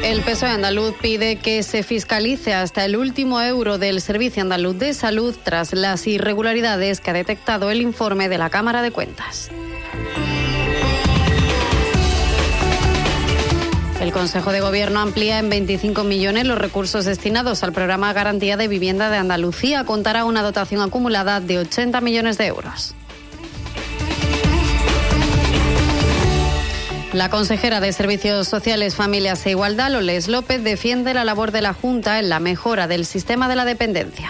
El PSOE andaluz pide que se fiscalice hasta el último euro del Servicio Andaluz de Salud tras las irregularidades que ha detectado el informe de la Cámara de Cuentas. El Consejo de Gobierno amplía en 25 millones los recursos destinados al programa Garantía de Vivienda de Andalucía. Contará una dotación acumulada de 80 millones de euros. La consejera de Servicios Sociales, Familias e Igualdad, Loles López, defiende la labor de la Junta en la mejora del sistema de la dependencia.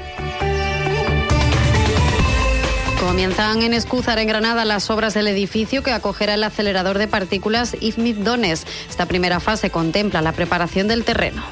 Comienzan en Escúzar, en Granada, las obras del edificio que acogerá el acelerador de partículas IFMIT Dones. Esta primera fase contempla la preparación del terreno.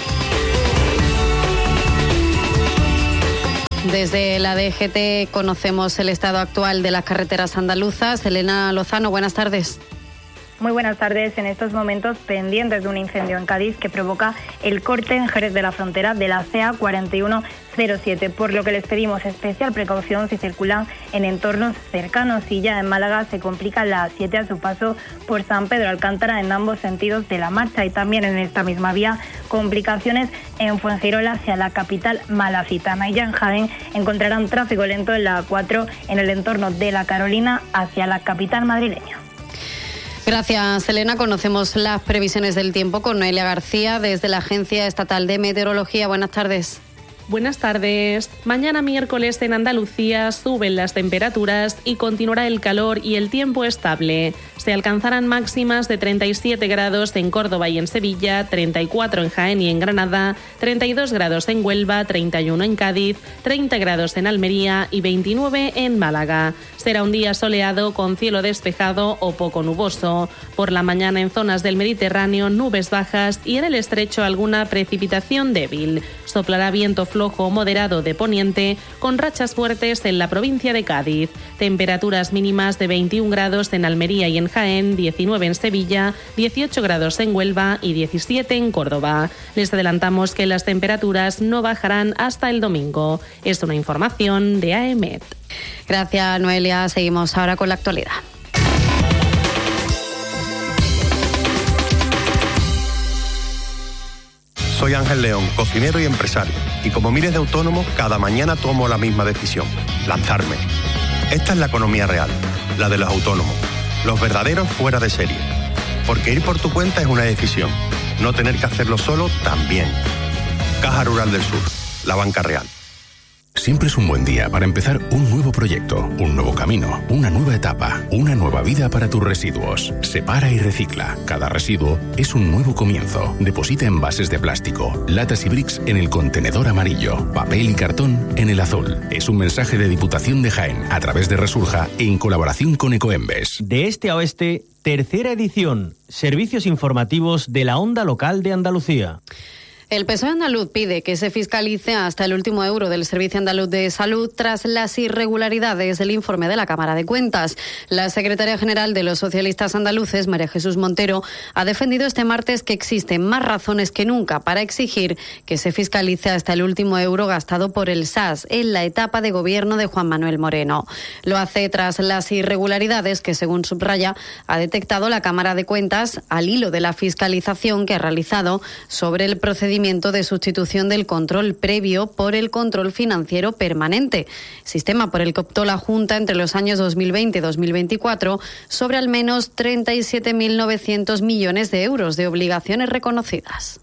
Desde la DGT conocemos el estado actual de las carreteras andaluzas. Elena Lozano, buenas tardes. Muy buenas tardes. En estos momentos pendientes de un incendio en Cádiz que provoca el corte en Jerez de la Frontera de la CA 4107, por lo que les pedimos especial precaución si circulan en entornos cercanos. Y ya en Málaga se complica la A7 a su paso por San Pedro Alcántara en ambos sentidos de la marcha, y también en esta misma vía complicaciones en Fuengirola hacia la capital malacitana. Y ya en Jaén encontrarán tráfico lento en la A4 en el entorno de la Carolina hacia la capital madrileña. Gracias, Elena. Conocemos las previsiones del tiempo con Noelia García desde la Agencia Estatal de Meteorología. Buenas tardes. Buenas tardes. Mañana miércoles en Andalucía suben las temperaturas y continuará el calor y el tiempo estable. Se alcanzarán máximas de 37 grados en Córdoba y en Sevilla, 34 en Jaén y en Granada, 32 grados en Huelva, 31 en Cádiz, 30 grados en Almería y 29 en Málaga. Será un día soleado con cielo despejado o poco nuboso. Por la mañana en zonas del Mediterráneo nubes bajas y en el estrecho alguna precipitación débil. Soplará viento flojo o moderado de poniente con rachas fuertes en la provincia de Cádiz. Temperaturas mínimas de 21 grados en Almería y en Jaén, 19 en Sevilla, 18 grados en Huelva y 17 en Córdoba. Les adelantamos que las temperaturas no bajarán hasta el domingo. Es una información de AEMET. Gracias, Noelia. Seguimos ahora con la actualidad. Soy Ángel León, cocinero y empresario, y como miles de autónomos, cada mañana tomo la misma decisión: lanzarme. Esta es la economía real, la de los autónomos, los verdaderos fuera de serie. Porque ir por tu cuenta es una decisión, no tener que hacerlo solo también. Caja Rural del Sur, la banca real. Siempre es un buen día para empezar un nuevo proyecto, un nuevo camino, una nueva etapa, una nueva vida para tus residuos. Separa y recicla. Cada residuo es un nuevo comienzo. Deposita envases de plástico, latas y bricks en el contenedor amarillo, papel y cartón en el azul. Es un mensaje de Diputación de Jaén a través de Resurja en colaboración con Ecoembes. De este a oeste, tercera edición. Servicios informativos de la onda local de Andalucía. El PSOE andaluz pide que se fiscalice hasta el último euro del Servicio Andaluz de Salud tras las irregularidades del informe de la Cámara de Cuentas. La secretaria general de los socialistas andaluces, María Jesús Montero, ha defendido este martes que existen más razones que nunca para exigir que se fiscalice hasta el último euro gastado por el SAS en la etapa de gobierno de Juan Manuel Moreno. Lo hace tras las irregularidades que, según subraya, ha detectado la Cámara de Cuentas al hilo de la fiscalización que ha realizado sobre el procedimiento de sustitución del control previo por el control financiero permanente, sistema por el que optó la Junta entre los años 2020 y 2024 sobre al menos 37.900 millones de euros de obligaciones reconocidas.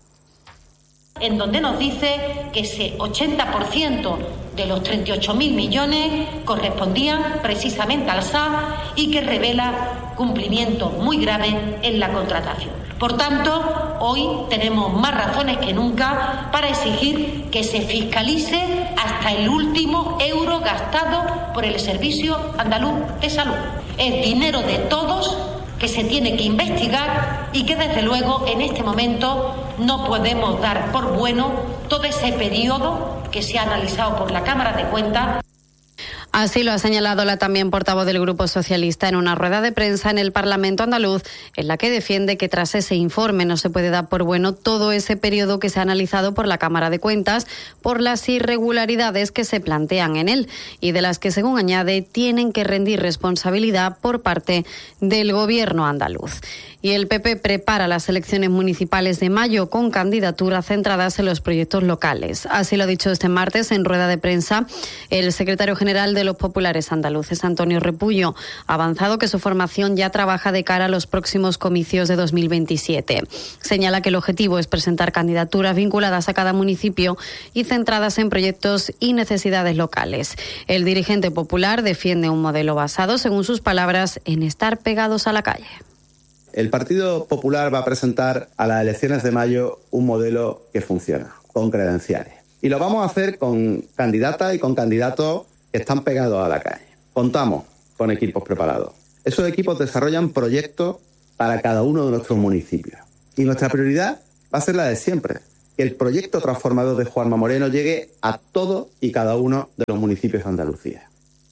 En donde nos dice que ese 80% de los 38.000 millones correspondían precisamente al SAS y que revela cumplimiento muy grave en la contratación. Por tanto, hoy tenemos más razones que nunca para exigir que se fiscalice hasta el último euro gastado por el Servicio Andaluz de Salud. Es dinero de todos que se tiene que investigar y que desde luego en este momento no podemos dar por bueno todo ese periodo que se ha analizado por la Cámara de Cuentas. Así lo ha señalado la también portavoz del Grupo Socialista en una rueda de prensa en el Parlamento andaluz, en la que defiende que tras ese informe no se puede dar por bueno todo ese periodo que se ha analizado por la Cámara de Cuentas por las irregularidades que se plantean en él y de las que, según añade, tienen que rendir responsabilidad por parte del Gobierno andaluz. Y el PP prepara las elecciones municipales de mayo con candidaturas centradas en los proyectos locales. Así lo ha dicho este martes en rueda de prensa el secretario general de los populares andaluces, Antonio Repullo. Ha avanzado que su formación ya trabaja de cara a los próximos comicios de 2027. Señala que el objetivo es presentar candidaturas vinculadas a cada municipio y centradas en proyectos y necesidades locales. El dirigente popular defiende un modelo basado, según sus palabras, en estar pegados a la calle. El Partido Popular va a presentar a las elecciones de mayo un modelo que funciona, con credenciales. Y lo vamos a hacer con candidatas y con candidatos que están pegados a la calle. Contamos con equipos preparados. Esos equipos desarrollan proyectos para cada uno de nuestros municipios. Y nuestra prioridad va a ser la de siempre, que el proyecto transformador de Juanma Moreno llegue a todos y cada uno de los municipios de Andalucía.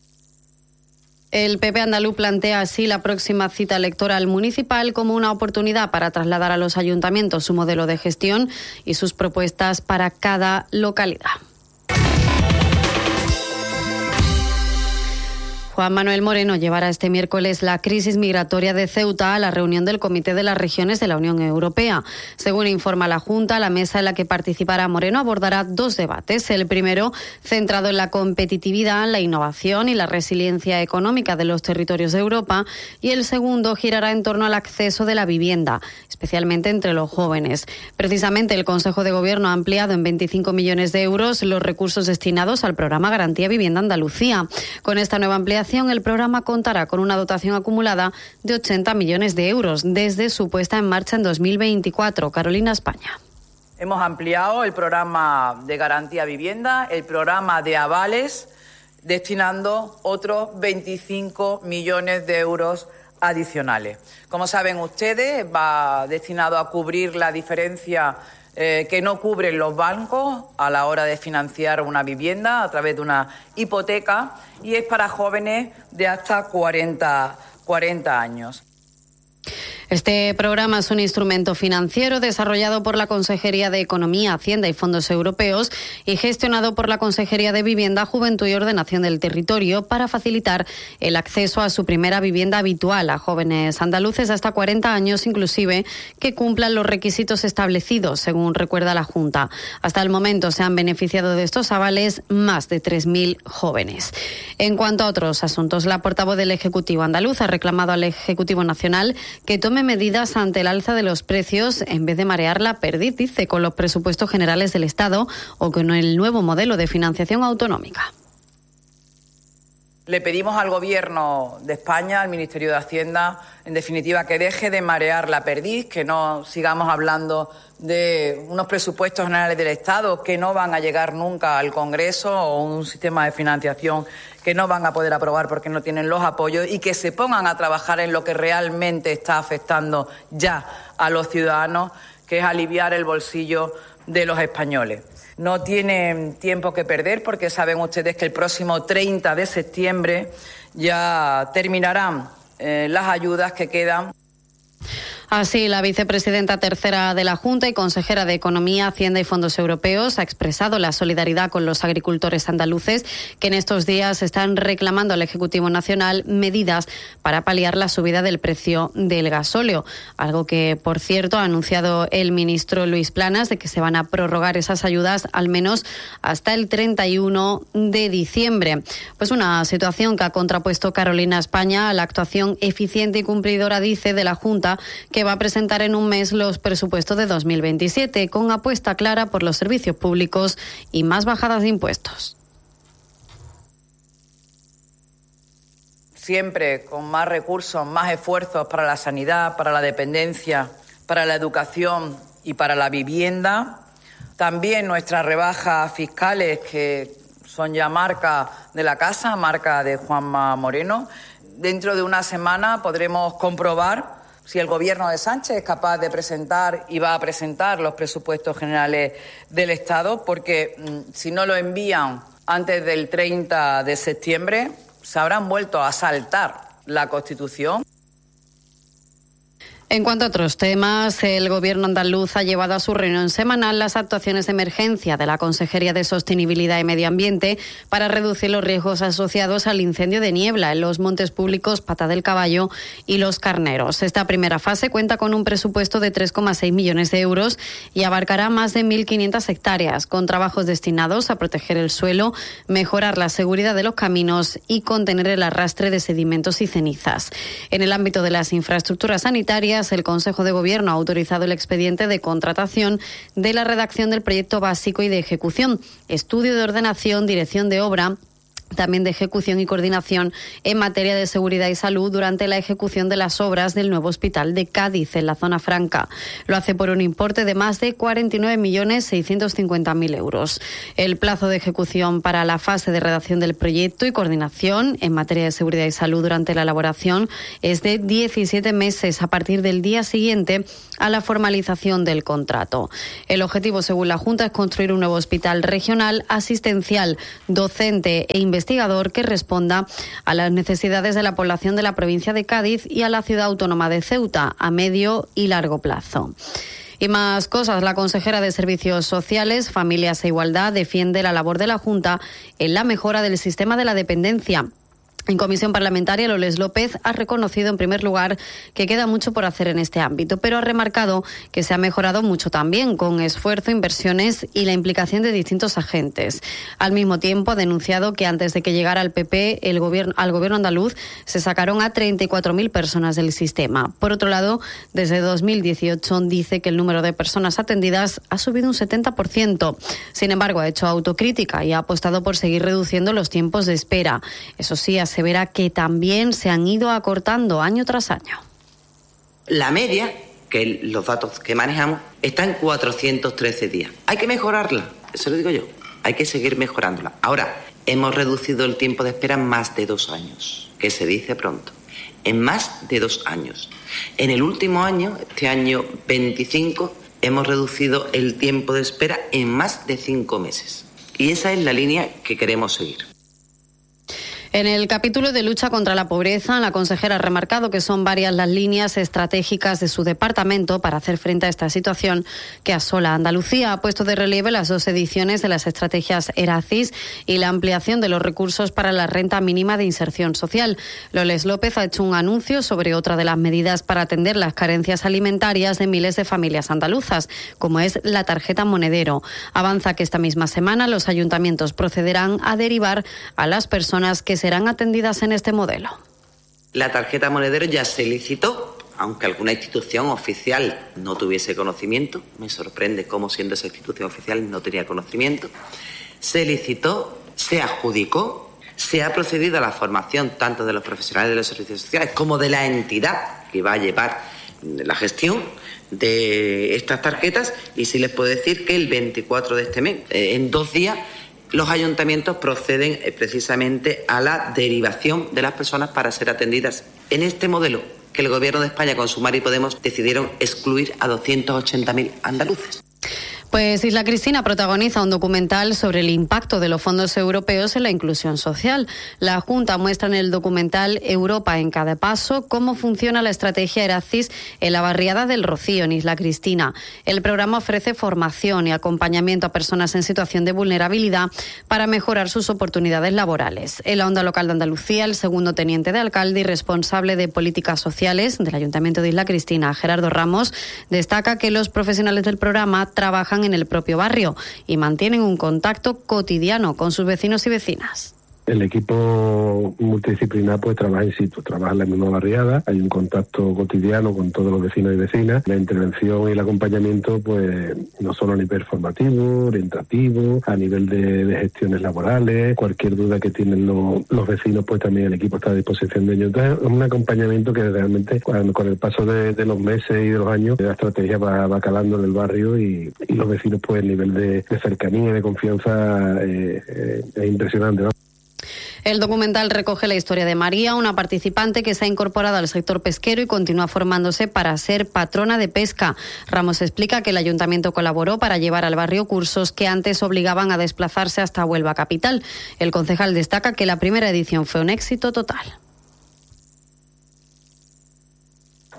El PP andaluz plantea así la próxima cita electoral municipal como una oportunidad para trasladar a los ayuntamientos su modelo de gestión y sus propuestas para cada localidad. Juan Manuel Moreno llevará este miércoles la crisis migratoria de Ceuta a la reunión del Comité de las Regiones de la Unión Europea. Según informa la Junta, la mesa en la que participará Moreno abordará dos debates. El primero, centrado en la competitividad, la innovación y la resiliencia económica de los territorios de Europa, y el segundo girará en torno al acceso de la vivienda, especialmente entre los jóvenes. Precisamente, el Consejo de Gobierno ha ampliado en 25 millones de euros los recursos destinados al programa Garantía Vivienda Andalucía. Con esta nueva ampliación, el programa contará con una dotación acumulada de 80 millones de euros desde su puesta en marcha en 2024. Carolina España. Hemos ampliado el programa de Garantía Vivienda, el programa de avales, destinando otros 25 millones de euros adicionales. Como saben ustedes, va destinado a cubrir la diferencia que no cubren los bancos a la hora de financiar una vivienda a través de una hipoteca, y es para jóvenes de hasta 40 años. Este programa es un instrumento financiero desarrollado por la Consejería de Economía, Hacienda y Fondos Europeos y gestionado por la Consejería de Vivienda, Juventud y Ordenación del Territorio para facilitar el acceso a su primera vivienda habitual a jóvenes andaluces hasta 40 años, inclusive que cumplan los requisitos establecidos, según recuerda la Junta. Hasta el momento se han beneficiado de estos avales más de 3.000 jóvenes. En cuanto a otros asuntos, la portavoz del Ejecutivo andaluz ha reclamado al Ejecutivo Nacional que tome medidas ante el alza de los precios en vez de marear la perdiz, dice, con los presupuestos generales del Estado o con el nuevo modelo de financiación autonómica. Le pedimos al Gobierno de España, al Ministerio de Hacienda, en definitiva, que deje de marear la perdiz, que no sigamos hablando de unos presupuestos generales del Estado que no van a llegar nunca al Congreso, o un sistema de financiación que no van a poder aprobar porque no tienen los apoyos, y que se pongan a trabajar en lo que realmente está afectando ya a los ciudadanos, que es aliviar el bolsillo de los españoles. No tienen tiempo que perder porque saben ustedes que el próximo 30 de septiembre ya terminarán las ayudas que quedan. Así, la vicepresidenta tercera de la Junta y consejera de Economía, Hacienda y Fondos Europeos ha expresado la solidaridad con los agricultores andaluces que en estos días están reclamando al Ejecutivo Nacional medidas para paliar la subida del precio del gasóleo. Algo que, por cierto, ha anunciado el ministro Luis Planas, de que se van a prorrogar esas ayudas al menos hasta el 31 de diciembre. Pues una situación que ha contrapuesto Carolina España a la actuación eficiente y cumplidora, dice, de la Junta, que va a presentar en un mes los presupuestos de 2027, con apuesta clara por los servicios públicos y más bajadas de impuestos. Siempre con más recursos, más esfuerzos para la sanidad, para la dependencia, para la educación y para la vivienda. También nuestras rebajas fiscales, que son ya marca de la casa, marca de Juanma Moreno. Dentro de una semana podremos comprobar si el Gobierno de Sánchez es capaz de presentar y va a presentar los presupuestos generales del Estado, porque si no lo envían antes del 30 de septiembre, se habrán vuelto a saltar la Constitución. En cuanto a otros temas, el Gobierno andaluz ha llevado a su reunión semanal las actuaciones de emergencia de la Consejería de Sostenibilidad y Medio Ambiente para reducir los riesgos asociados al incendio de niebla en los montes públicos Pata del Caballo y Los Carneros. Esta primera fase cuenta con un presupuesto de 3,6 millones de euros y abarcará más de 1.500 hectáreas, con trabajos destinados a proteger el suelo, mejorar la seguridad de los caminos y contener el arrastre de sedimentos y cenizas. En el ámbito de las infraestructuras sanitarias, el Consejo de Gobierno ha autorizado el expediente de contratación de la redacción del proyecto básico y de ejecución, estudio de ordenación, dirección de obra, también de ejecución y coordinación en materia de seguridad y salud durante la ejecución de las obras del nuevo hospital de Cádiz en la zona franca. Lo hace por un importe de más de 49.650.000 euros. El plazo de ejecución para la fase de redacción del proyecto y coordinación en materia de seguridad y salud durante la elaboración es de 17 meses a partir del día siguiente a la formalización del contrato. El objetivo, según la Junta, es construir un nuevo hospital regional, asistencial, docente e investigador que responda a las necesidades de la población de la provincia de Cádiz y a la ciudad autónoma de Ceuta a medio y largo plazo. Y más cosas. La consejera de Servicios Sociales, Familias e Igualdad defiende la labor de la Junta en la mejora del sistema de la dependencia. En comisión parlamentaria, Loles López ha reconocido en primer lugar que queda mucho por hacer en este ámbito, pero ha remarcado que se ha mejorado mucho también con esfuerzo, inversiones y la implicación de distintos agentes. Al mismo tiempo, ha denunciado que antes de que llegara al PP al gobierno andaluz se sacaron a 34.000 personas del sistema. Por otro lado, desde 2018 dice que el número de personas atendidas ha subido un 70%. Sin embargo, ha hecho autocrítica y ha apostado por seguir reduciendo los tiempos de espera. Eso sí, asevera que también se han ido acortando año tras año. La media, que los datos que manejamos, está en 413 días. Hay que mejorarla, eso lo digo yo. Hay que seguir mejorándola. Ahora, hemos reducido el tiempo de espera en más de 2 años, que se dice pronto. En más de 2 años. En el último año, este año 25, hemos reducido el tiempo de espera en más de 5 meses. Y esa es la línea que queremos seguir. En el capítulo de lucha contra la pobreza, la consejera ha remarcado que son varias las líneas estratégicas de su departamento para hacer frente a esta situación que asola a Andalucía. Ha puesto de relieve las 2 ediciones de las estrategias ERACIS y la ampliación de los recursos para la renta mínima de inserción social. Loles López ha hecho un anuncio sobre otra de las medidas para atender las carencias alimentarias de miles de familias andaluzas, como es la tarjeta monedero. Avanza que esta misma semana los ayuntamientos procederán a derivar a las personas que serán atendidas en este modelo. La tarjeta monedero ya se licitó, aunque alguna institución oficial no tuviese conocimiento. Me sorprende cómo, siendo esa institución oficial, no tenía conocimiento. Se licitó, se adjudicó, se ha procedido a la formación tanto de los profesionales de los servicios sociales como de la entidad que va a llevar la gestión de estas tarjetas, y sí les puedo decir que el 24 de este mes, en 2 días, los ayuntamientos proceden precisamente a la derivación de las personas para ser atendidas en este modelo que el Gobierno de España con Sumar y Podemos decidieron excluir a 280.000 andaluces. Pues Isla Cristina protagoniza un documental sobre el impacto de los fondos europeos en la inclusión social. La Junta muestra en el documental Europa en cada paso cómo funciona la estrategia ERACIS en la barriada del Rocío, en Isla Cristina. El programa ofrece formación y acompañamiento a personas en situación de vulnerabilidad para mejorar sus oportunidades laborales. En la Onda Local de Andalucía, el segundo teniente de alcalde y responsable de políticas sociales del Ayuntamiento de Isla Cristina, Gerardo Ramos, destaca que los profesionales del programa trabajan en el propio barrio y mantienen un contacto cotidiano con sus vecinos y vecinas. El equipo multidisciplinar pues trabaja in situ, trabaja en la misma barriada, hay un contacto cotidiano con todos los vecinos y vecinas. La intervención y el acompañamiento pues no solo a nivel formativo, orientativo, a nivel de gestiones laborales, cualquier duda que tienen los vecinos pues también el equipo está a disposición de ellos. Entonces es un acompañamiento que realmente con el paso de los meses y de los años la estrategia va calando en el barrio y los vecinos pues el nivel de cercanía y de confianza es impresionante, ¿no? El documental recoge la historia de María, una participante que se ha incorporado al sector pesquero y continúa formándose para ser patrona de pesca. Ramos explica que el ayuntamiento colaboró para llevar al barrio cursos que antes obligaban a desplazarse hasta Huelva capital. El concejal destaca que la primera edición fue un éxito total.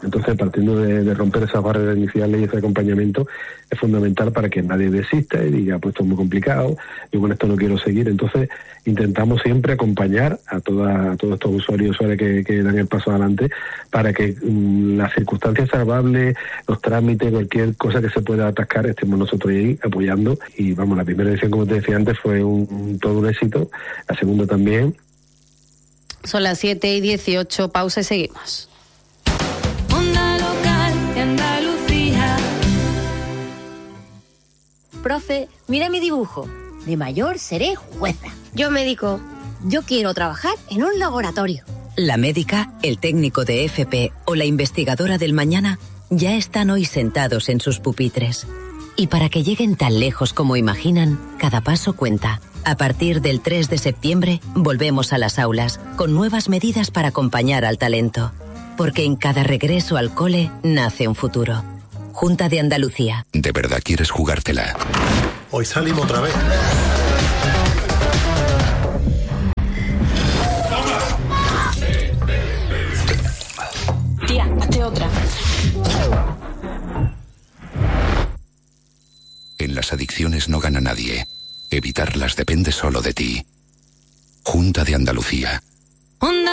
Entonces, partiendo de romper esas barreras iniciales y ese acompañamiento es fundamental para que nadie desista y diga, pues esto es muy complicado, yo con esto no quiero seguir. Entonces, intentamos siempre acompañar a todos estos usuarios y usuarias que dan el paso adelante para que las circunstancias salvables, los trámites, cualquier cosa que se pueda atascar, estemos nosotros ahí apoyando. Y vamos, la primera edición, como te decía antes, fue todo un éxito, la segunda también. Son las 7:18, pausa y seguimos. Onda Local de Andalucía. Profe, mira mi dibujo. De mayor seré jueza. Yo médico. Yo quiero trabajar en un laboratorio. La médica, el técnico de FP o la investigadora del mañana ya están hoy sentados en sus pupitres. Y para que lleguen tan lejos como imaginan, cada paso cuenta. A partir del 3 de septiembre, volvemos a las aulas, con nuevas medidas para acompañar al talento. Porque en cada regreso al cole nace un futuro. Junta de Andalucía. ¿De verdad quieres jugártela? Hoy salimos otra vez. Tía, hazte otra. En las adicciones no gana nadie. Evitarlas depende solo de ti. Junta de Andalucía.